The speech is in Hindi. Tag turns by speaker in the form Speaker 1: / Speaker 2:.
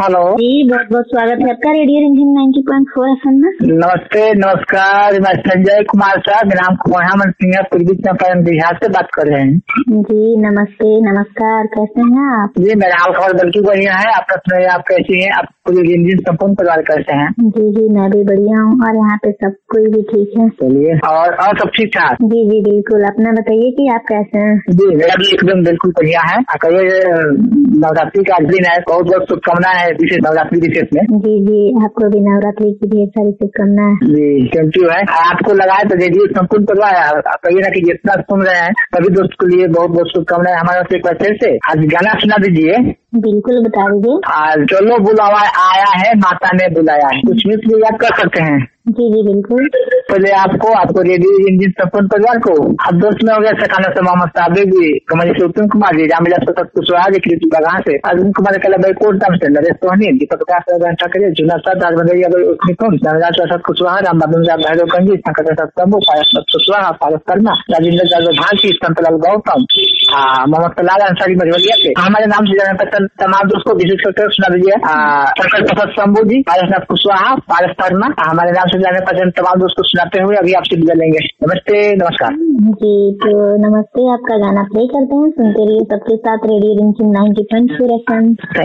Speaker 1: हेलो
Speaker 2: जी, बहुत बहुत स्वागत है आपका रेडियो रिमझिम 90.4 FM में।
Speaker 1: नमस्ते, नमस्कार। मैं संजय कुमार साहब, ग्राम कोहामन सिंह, पूर्वी चंपारण बिहार से बात कर रहे हैं।
Speaker 2: जी नमस्ते, नमस्कार। कैसे हैं आप?
Speaker 1: जी, मेरा हाल खबर बिल्कुल बढ़िया है। आप सुनाइए, आप कैसी हैं? आप पूरी रिमझिम संपूर्ण परिवार कैसे हैं?
Speaker 2: जी जी, मैं भी बढ़िया हूँ और यहाँ पे सब कोई भी ठीक है।
Speaker 1: चलिए, और सब ठीक ठाक?
Speaker 2: जी जी बिल्कुल। अपना बताइए कि आप कैसे हैं?
Speaker 1: जी, मेरा भी एकदम बिल्कुल बढ़िया है। नवरात्रि का दिन है, बहुत बहुत शुभकामनाएं है, विशेष नवरात्रि विशेष में।
Speaker 2: जी जी, आपको भी नवरात्रि की ढेर सारी शुभकामनाएं।
Speaker 1: जी, थैंक यू है। आपको लगाए तो रेडियो संपूर्ण परिवार कहिए ना कि जितना सुन रहे हैं सभी दोस्त के लिए बहुत बहुत शुभकामनाएं हमारे से। एक बार फिर से आज गाना सुना दीजिए।
Speaker 2: बिल्कुल, बता दीजिए।
Speaker 1: चलो बुलावा आया है, माता ने बुलाया है, कुछ भी याद कर सकते हैं।
Speaker 2: जी जी बिल्कुल।
Speaker 1: पहले आपको रेडियो रिमझिम संपूर्ण परिवार को आप दोस्त में हो गया सखाना से मोहम्मद साबिर जी, कमल से उत्तम कुमार जी, रामलीला सतत कुशवाहा जी, कृति बगान से अर्जुन कुमार कला बैकोट दाम से नरेश सोहनी, दीपक घंटा करिए, जुना साथ राजबंदरी सत कुशवाहा, राम बाबू साहब भैरवगंजी, शंकर सत्संबू, पारस कुशवाहा, पारस कर्मा, राजेंद्र जादव भारती, संतलाल गौतम, मोहम्मद तलाल अंसारी मझवलिया से हमारे नाम से जाने पसंद तमाम दोस्तों विशेष करके सुना दीजिए। शंकर सत्संबू जी, पारसनाथ कुशवाहा, पारस कर्मा, हमारे नाम से जाने पसंद तमाम दोस्तों को सुनाते हुए अभी आपसे विदा लेंगे। नमस्ते, नमस्कार।
Speaker 2: जी तो नमस्ते, आपका गाना प्ले करते हैं, सुनते रहिए सबके साथ रेडियो रिमझिम 90.4 FM।